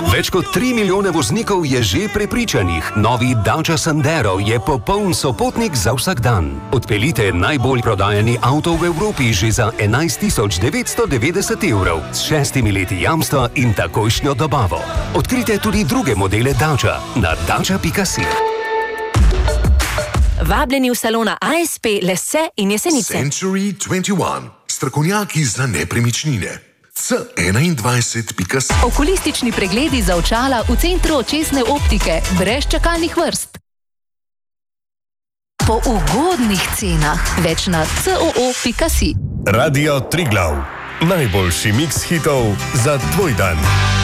Več kot 3 milijone voznikov je že prepričanih. Novi Dacia Sandero je popoln sopotnik za vsak dan. Odpeljite najbolj prodajani avto v Evropi že za 11.990 evrov s 6 leti jamstva in takojšnjo dobavo. Odkrite tudi druge modele Dacia na dacia.si. Vabljeni v salona ASP Lesse in Jesenice. Century 21. Strokovnjaki za nepremičnine. C21.si. Okulistični pregledi za očala v centru očesne optike, brez čakalnih vrst. Po ugodnih cenah, več na coo.si. Radio Triglav. Najboljši miks hitov za tvoj dan.